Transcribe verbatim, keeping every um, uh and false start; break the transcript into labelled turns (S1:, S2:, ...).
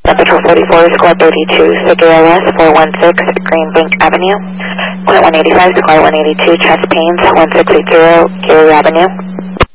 S1: Patrol forty-four, Squad thirty-two, S I G A L S four one six, Greenbank Avenue. Point one eighty-five, Squad one eighty-two, chest pains, one six eight zero, Gary Avenue.